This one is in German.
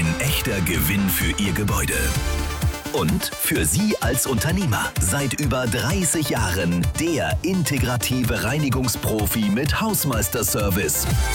Ein echter Gewinn für Ihr Gebäude. Und für Sie als Unternehmer seit über 30 Jahren der integrative Reinigungsprofi mit Hausmeisterservice.